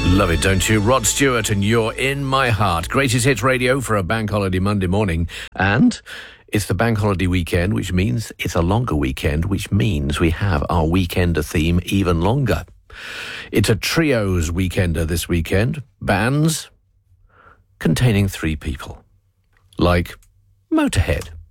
Love it, don't you? Rod Stewart and You're in My Heart. Greatest hits radio for a bank holiday Monday morning. And it's the bank holiday weekend, which means it's a longer weekend, which means we have our weekender theme even longer. It's a trios weekender this weekend. Bands containing 3 people. Like Motorhead.